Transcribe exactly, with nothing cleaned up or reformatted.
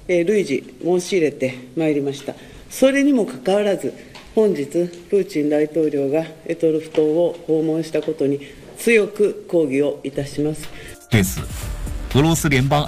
累次申し入れてまいりました。それにもかかわらず、本日、プーチン大統領が択捉島を訪問したことに強く抗議をいたします。 对此，俄罗斯联邦